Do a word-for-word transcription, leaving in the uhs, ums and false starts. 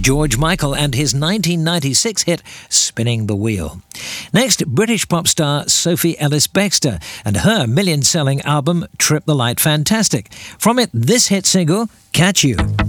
George Michael and his nineteen ninety-six hit Spinning the Wheel. Next, British pop star Sophie Ellis-Bextor and her million-selling album Trip the Light Fantastic. From it, this hit single, Catch You.